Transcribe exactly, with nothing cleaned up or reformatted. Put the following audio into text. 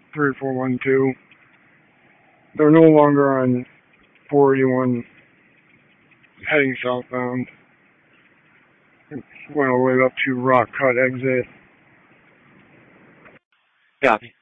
three four one two. They're no longer on four eighty-one heading southbound. Went all the way up to Rock Cut exit. Copy.